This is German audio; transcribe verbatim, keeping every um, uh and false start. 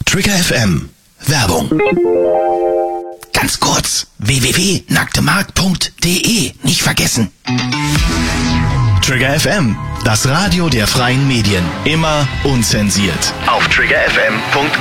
Trigger F M. Werbung. Ganz kurz. w w w punkt nacktemarkt punkt de. Nicht vergessen. Trigger F M. Das Radio der freien Medien. Immer unzensiert. Auf trigger f m punkt